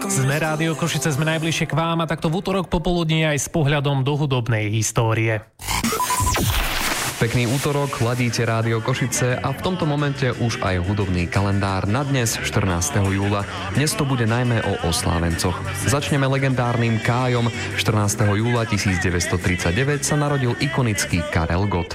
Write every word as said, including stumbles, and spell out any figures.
Sme Rádio Košice, sme najbližšie k vám a takto v útorok popoludní aj s pohľadom do hudobnej histórie. Pekný útorok, ladíte Rádio Košice a v tomto momente už aj hudobný kalendár na dnes, štrnásteho júla. Dnes to bude najmä o oslávencoch. Začneme legendárnym Kájom. štrnásteho júla tisícdeväťstotridsaťdeväť sa narodil ikonický Karel Gott.